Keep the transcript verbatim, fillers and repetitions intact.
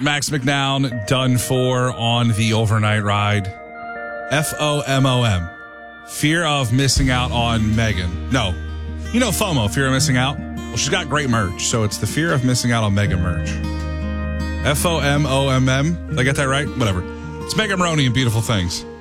Max McNown done for on the overnight ride. F O M O M. Fear of missing out on Megan. No. You know FOMO, fear of missing out? Well, she's got great merch, so it's the fear of missing out on Megan merch. F O M O M M. Did I get that right? Whatever. It's Megan Maroney and Beautiful Things.